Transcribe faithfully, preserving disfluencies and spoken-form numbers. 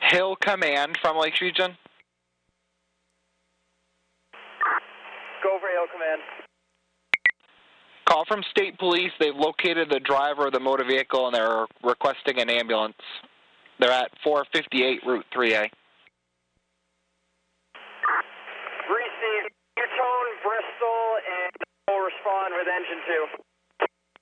Hill Command from Lakes Region. Go for Hill Command. Call from State Police. They've located the driver of the motor vehicle and they're requesting an ambulance. They're at four fifty-eight Route three A. Receive Newtone, Bristol, and we'll respond with engine two.